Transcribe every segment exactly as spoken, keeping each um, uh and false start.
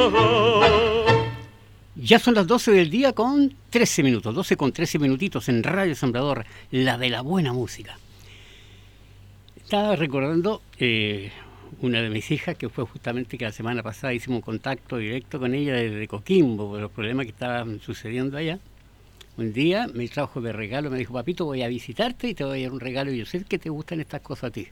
Ya son las doce del día con trece minutos, doce con trece minutitos en Radio Sembrador, la de la buena música. Estaba recordando eh, una de mis hijas, que fue justamente que la semana pasada hicimos un contacto directo con ella desde Coquimbo, por los problemas que estaban sucediendo allá. Un día me trajo de regalo, me dijo: papito, voy a visitarte y te voy a dar un regalo, y yo sé que te gustan estas cosas a ti.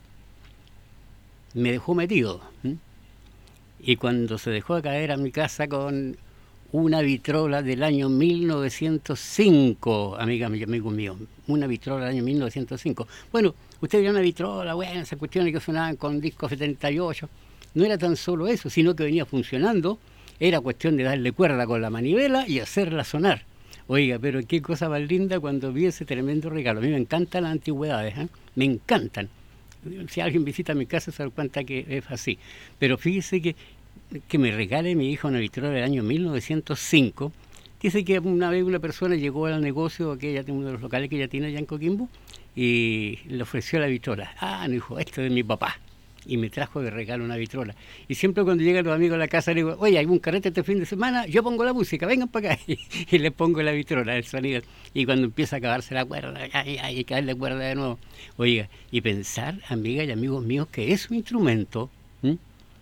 Me dejó metido, ¿eh? Y cuando se dejó de caer a mi casa con una vitrola del año mil novecientos cinco, amiga, amigo mío, una vitrola del año mil novecientos cinco. Bueno, usted vio una vitrola, bueno, esas cuestiones que sonaban con discos setenta y ocho. No era tan solo eso, sino que venía funcionando. Era cuestión de darle cuerda con la manivela y hacerla sonar. Oiga, pero qué cosa más linda cuando vi ese tremendo regalo. A mí me encantan las antigüedades, ¿eh? Me encantan. Si alguien visita mi casa se da cuenta que es así. Pero fíjese que, que me regale mi hija una vitrola del año mil novecientos cinco. Dice que una vez una persona llegó al negocio, que ella tiene uno de los locales que ella tiene allá en Coquimbo, y le ofreció la vitrola. Ah, me dijo, esto es de mi papá. Y me trajo de regalo una vitrola. Y siempre cuando llegan los amigos a la casa le digo: oye, hay un carrete este fin de semana, yo pongo la música, vengan para acá. Y, y les pongo la vitrola, el sonido. Y cuando empieza a acabarse la cuerda, hay, hay que darle cuerda de nuevo. Oiga, y pensar, amigas y amigos míos, que es un instrumento, ¿m?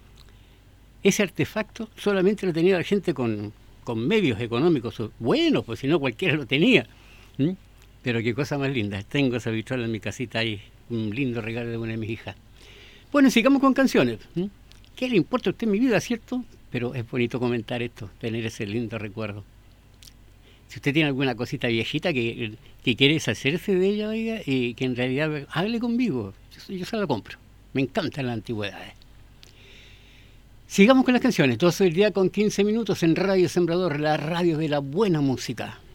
Ese artefacto solamente lo tenía la gente con, con medios económicos buenos, pues si no cualquiera lo tenía. ¿M? Pero qué cosa más linda. Tengo esa vitrola en mi casita ahí, un lindo regalo de una de mis hijas. Bueno, sigamos con canciones. ¿Mm? ¿Qué le importa a usted en mi vida, cierto? Pero es bonito comentar esto, tener ese lindo recuerdo. Si usted tiene alguna cosita viejita que, que quiere deshacerse de ella, oiga, y que en realidad hable conmigo, yo, yo se la compro. Me encantan las antigüedades. Sigamos con las canciones. doce del día con quince minutos en Radio Sembrador, la radio de la buena música.